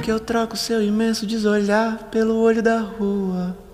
que eu troco seu imenso desolhar pelo olho da rua.